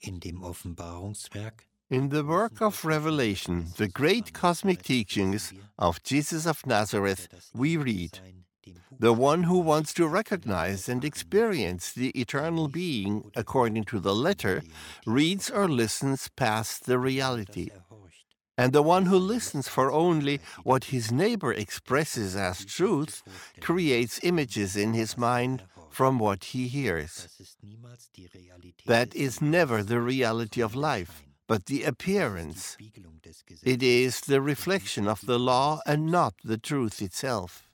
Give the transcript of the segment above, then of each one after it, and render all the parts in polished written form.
In dem Offenbarungswerk In the work of Revelation, the great cosmic teachings of Jesus of Nazareth, we read, "The one who wants to recognize and experience the eternal being according to the letter reads or listens past the reality. And the one who listens for only what his neighbor expresses as truth creates images in his mind from what he hears. That is never the reality of life, but the appearance. It is the reflection of the law and not the truth itself."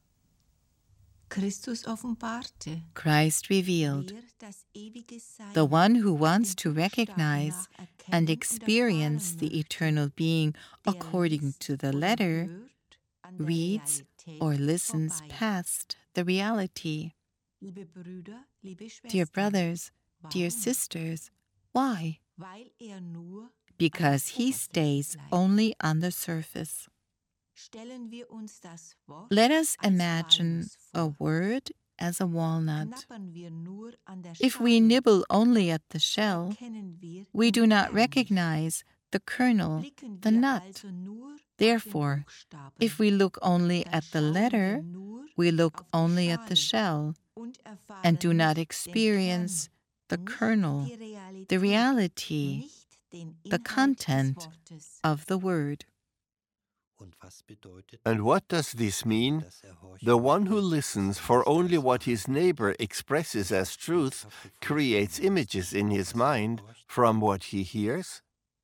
Christ revealed. The one who wants to recognize and experience the eternal being according to the letter reads or listens past the reality. Dear brothers, dear sisters, why? Because he stays only on the surface. Let us imagine a word as a walnut. If we nibble only at the shell, we do not recognize the kernel, the nut. Therefore, if we look only at the letter, we look only at the shell and do not experience the kernel, the reality, the content of the word. And what does this mean? The one who listens for only what his neighbor expresses as truth creates images in his mind from what he hears?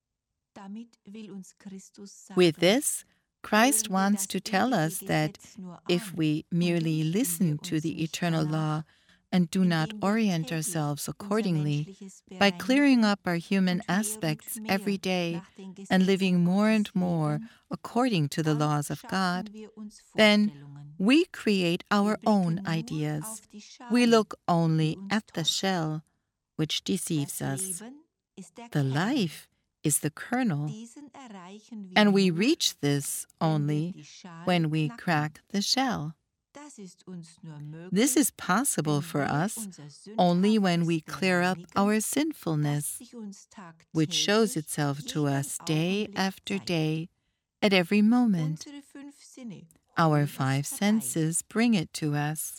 With this, Christ wants to tell us that if we merely listen to the eternal law and do not orient ourselves accordingly, by clearing up our human aspects every day and living more and more according to the laws of God, then we create our own ideas. We look only at the shell, which deceives us. The life is the kernel, and we reach this only when we crack the shell. This is possible for us only when we clear up our sinfulness, which shows itself to us day after day, at every moment. Our five senses bring it to us.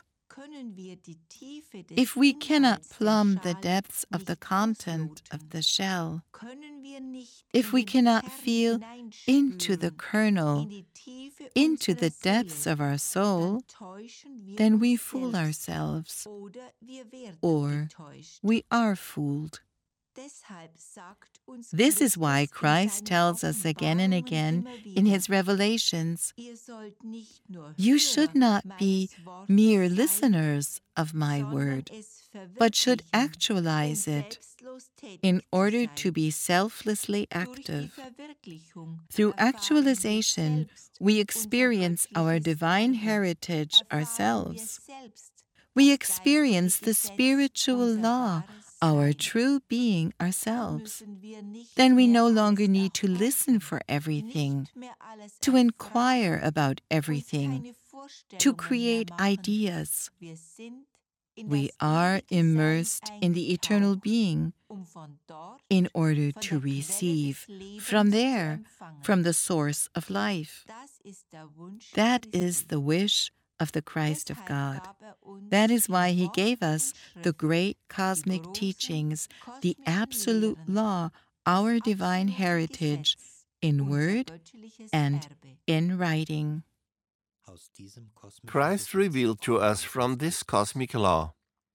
If we cannot plumb the depths of the content of the shell, if we cannot feel into the kernel, into the depths of our soul, then we fool ourselves, or we are fooled. This is why Christ tells us again and again in his revelations, "You should not be mere listeners of my word, but should actualize it in order to be selflessly active." Through actualization, we experience our divine heritage ourselves. We experience the spiritual law, our true being ourselves. Then we no longer need to listen for everything, to inquire about everything, to create ideas. We are immersed in the eternal being in order to receive from there, from the source of life. That is the wish of the Christ of God. That is why he gave us the great cosmic teachings, the absolute law, our divine heritage, in word and in writing. Christ revealed to us from this cosmic law.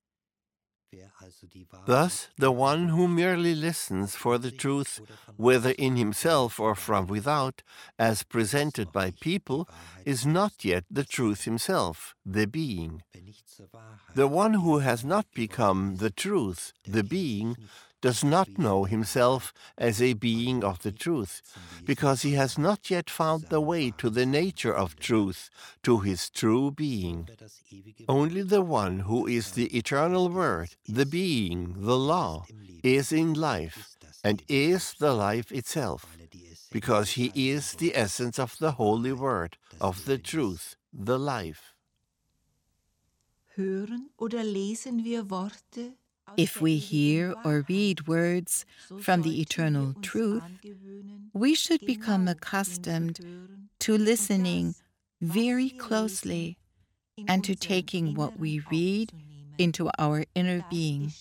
Thus, the one who merely listens for the truth, whether in himself or from without, as presented by people, is not yet the truth himself, the being. The one who has not become the truth, the being, does not know himself as a being of the truth, because he has not yet found the way to the nature of truth, to his true being. Only the one who is the eternal Word, the being, the law, is in life, and is the life itself, because he is the essence of the Holy Word, of the truth, the life. Hören oder lesen wir Worte If we hear or read words from the eternal truth, we should become accustomed to listening very closely and to taking what we read into our inner being.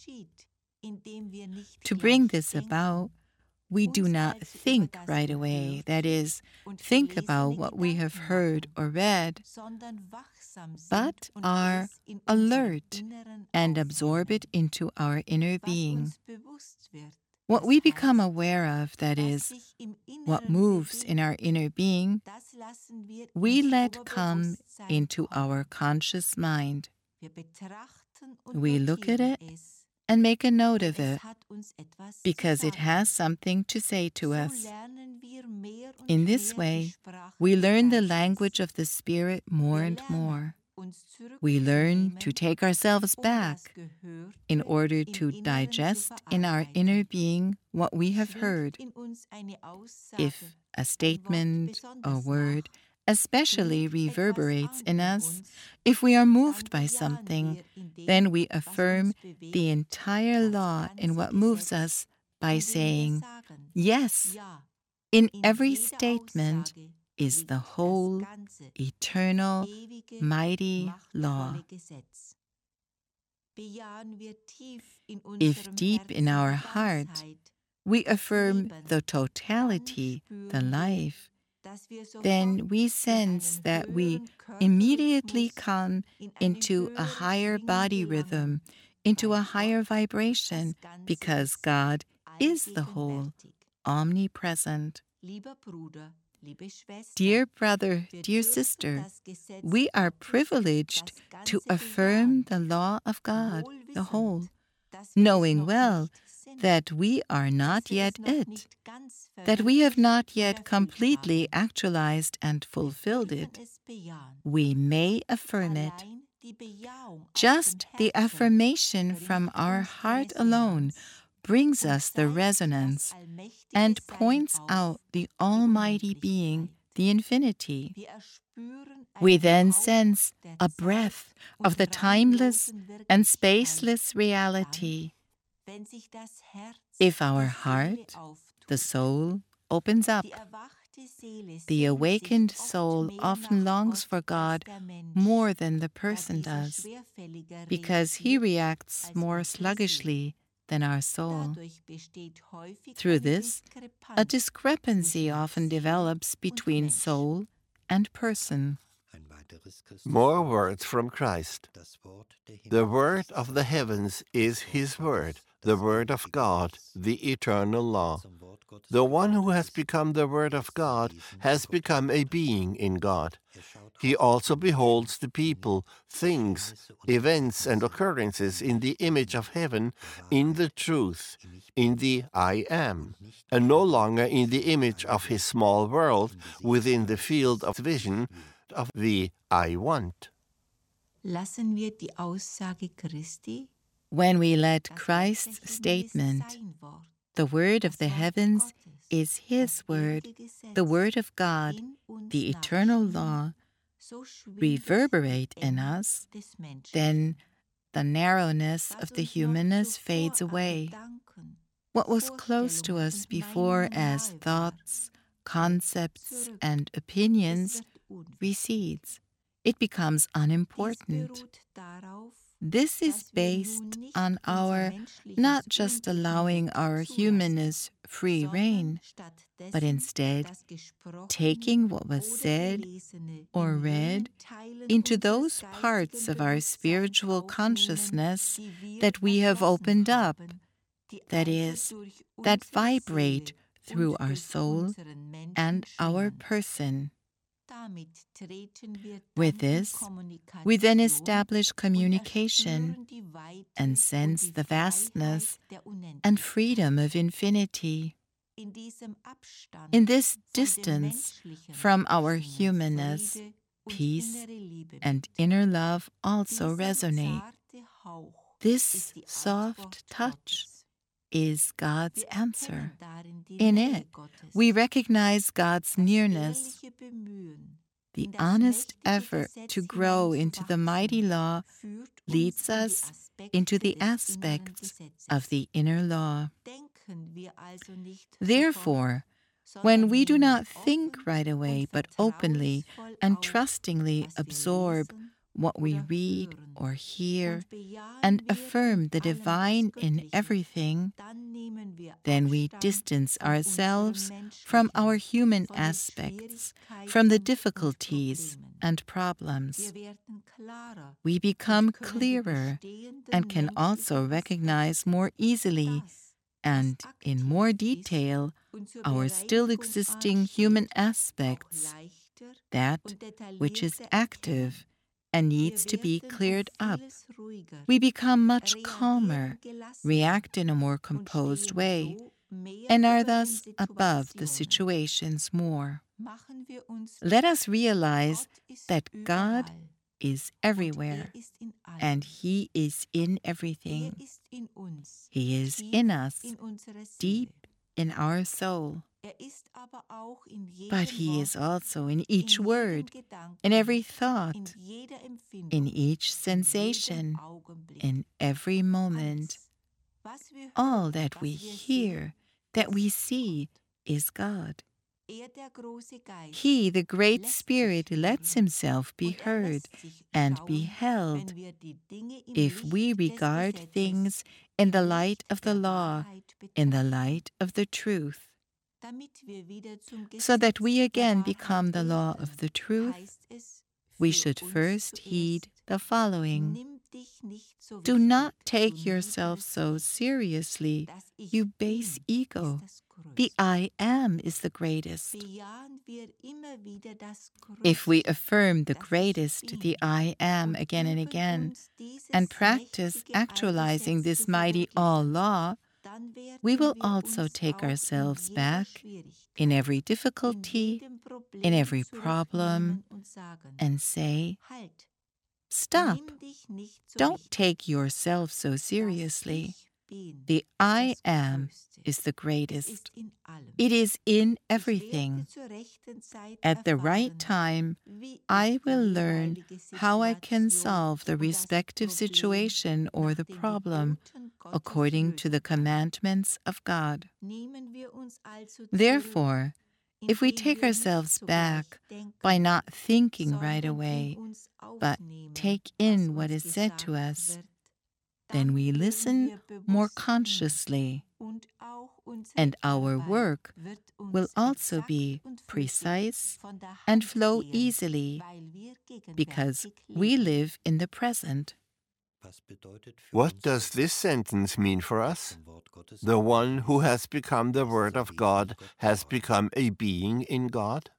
To bring this about, we do not think right away, that is, think about what we have heard or read, but are alert and absorb it into our inner being. What we become aware of, that is, what moves in our inner being, we let come into our conscious mind. We look at it and make a note of it, because it has something to say to us. In this way, we learn the language of the Spirit more and more. We learn to take ourselves back in order to digest in our inner being what we have heard. If a statement or word especially reverberates in us, if we are moved by something, then we affirm the entire law in what moves us by saying, yes, in every statement is the whole, eternal, mighty law. If deep in our heart we affirm the totality, the life, then we sense that we immediately come into a higher body rhythm, into a higher vibration, because God is the whole, omnipresent. Dear brother, dear sister, we are privileged to affirm the law of God, the whole, knowing well that we are not yet it, that we have not yet completely actualized and fulfilled it. We may affirm it. Just the affirmation from our heart alone brings us the resonance and points out the Almighty Being, the Infinity. We then sense a breath of the timeless and spaceless reality. If our heart, the soul, opens up, the awakened soul often longs for God more than the person does, because he reacts more sluggishly than our soul. Through this, a discrepancy often develops between soul and person. More words from Christ. The word of the heavens is his word, the word of God, the eternal law. The one who has become the word of God has become a being in God. He also beholds the people, things, events, and occurrences in the image of heaven, in the truth, in the I am, and no longer in the image of his small world within the field of vision of the I want. When we let Christ's statement, the word of the heavens is his word, the word of God, the eternal law, reverberate in us, then the narrowness of the humanness fades away. What was close to us before as thoughts, concepts, and opinions recedes. It becomes unimportant. This is based on our not just allowing our humanness free rein, but instead taking what was said or read into those parts of our spiritual consciousness that we have opened up, that is, that vibrate through our soul and our person. With this, we then establish communication and sense the vastness and freedom of infinity. In this distance from our humanness, peace and inner love also resonate. This soft touch is God's answer. In it, we recognize God's nearness. The honest effort to grow into the mighty law leads us into the aspects of the inner law. Therefore, when we do not think right away, but openly and trustingly absorb what we read or hear and affirm the divine in everything, then we distance ourselves from our human aspects, from the difficulties and problems. We become clearer and can also recognize more easily and in more detail our still existing human aspects, that which is active and needs to be cleared up. We become much calmer, react in a more composed way, and are thus above the situations more. Let us realize that God is everywhere, and He is in everything. He is in us, deep in our soul. But He is also in each word, in every thought, in each sensation, in every moment. All that we hear, that we see, is God. He, the Great Spirit, lets Himself be heard and beheld if we regard things in the light of the law, in the light of the truth. So that we again become the law of the truth, we should first heed the following. Do not take yourself so seriously, you base ego. The I am is the greatest. If we affirm the greatest, the I am, again and again, and practice actualizing this mighty all-law, we will also take ourselves back in every difficulty, in every problem, and say, "Stop! Don't take yourself so seriously. The I am is the greatest. It is in everything. At the right time, I will learn how I can solve the respective situation or the problem according to the commandments of God." Therefore, if we take ourselves back by not thinking right away, but take in what is said to us, then we listen more consciously, and our work will also be precise and flow easily, because we live in the present. What does this sentence mean for us? The one who has become the Word of God has become a being in God?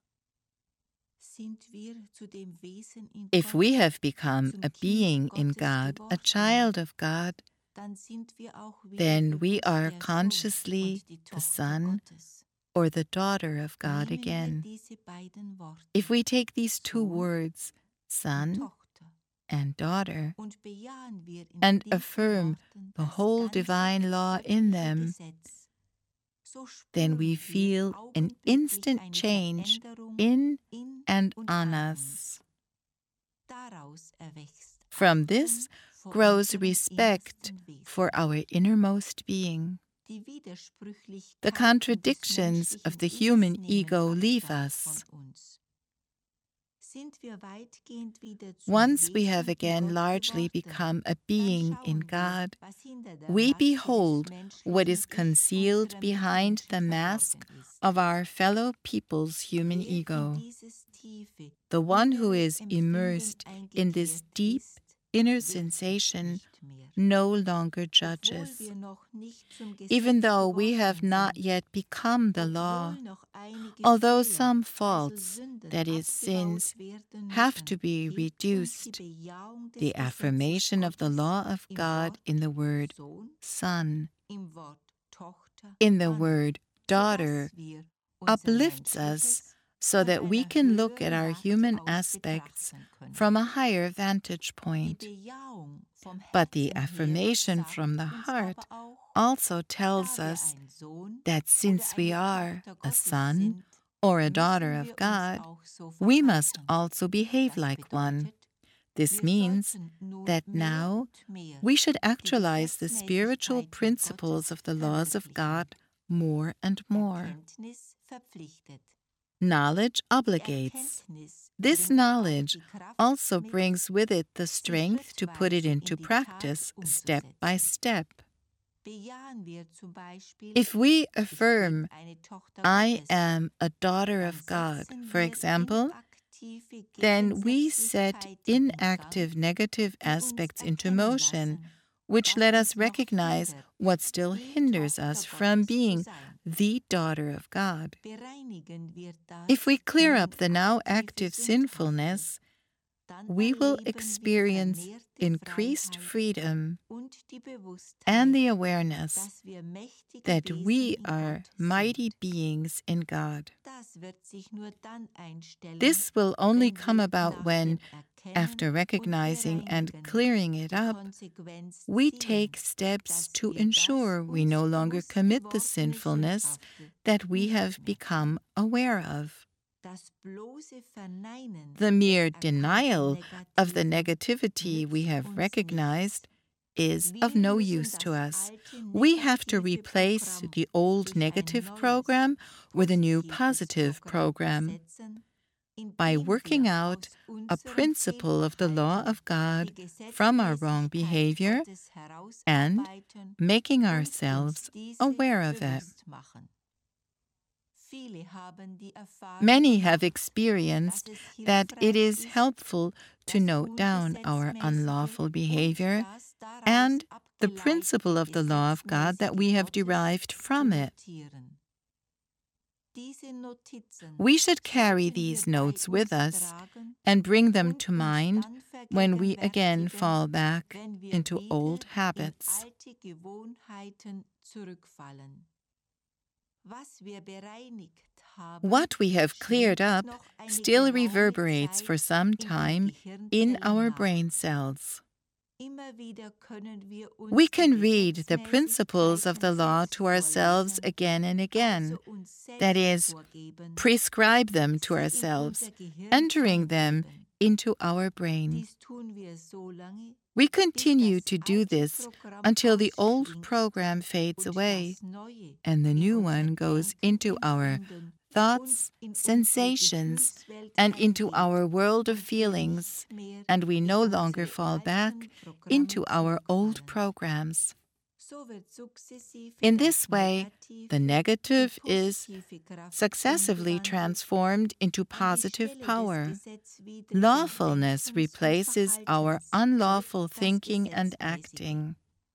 If we have become a being in God, a child of God, then we are consciously the son or the daughter of God again. If we take these two words, son and daughter, and affirm the whole divine law in them, then we feel an instant change in and on us. From this grows respect for our innermost being. The contradictions of the human ego leave us. Once we have again largely become a being in God, we behold what is concealed behind the mask of our fellow people's human ego. The one who is immersed in this deep inner sensation no longer judges. Even though we have not yet become the law, although some faults, that is, sins, have to be reduced, the affirmation of the law of God in the word son, in the word daughter, uplifts us so that we can look at our human aspects from a higher vantage point. But the affirmation from the heart also tells us that since we are a son or a daughter of God, we must also behave like one. This means that now we should actualize the spiritual principles of the laws of God more and more. Knowledge obligates. This knowledge also brings with it the strength to put it into practice step by step. If we affirm, "I am a daughter of God," for example, then we set inactive negative aspects into motion, which let us recognize what still hinders us from being the daughter of God. If we clear up the now active sinfulness, we will experience increased freedom and the awareness that we are mighty beings in God. This will only come about when, after recognizing and clearing it up, we take steps to ensure we no longer commit the sinfulness that we have become aware of. The mere denial of the negativity we have recognized is of no use to us. We have to replace the old negative program with a new positive program. By working out a principle of the law of God from our wrong behavior and making ourselves aware of it. Many have experienced that it is helpful to note down our unlawful behavior and the principle of the law of God that we have derived from it. We should carry these notes with us and bring them to mind when we again fall back into old habits. What we have cleared up still reverberates for some time in our brain cells. We can read the principles of the law to ourselves again and again, that is, prescribe them to ourselves, entering them into our brain. We continue to do this until the old program fades away and the new one goes into our thoughts, sensations, and into our world of feelings, and we no longer fall back into our old programs. In this way, the negative is successively transformed into positive power. Lawfulness replaces our unlawful thinking and acting.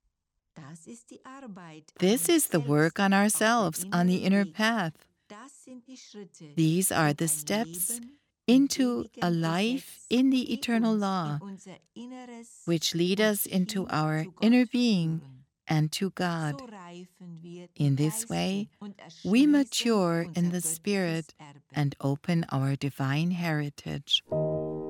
This is the work on ourselves on the inner path. These are the steps into a life in the eternal law, which lead us into our inner being and to God. In this way, we mature in the Spirit and open our divine heritage.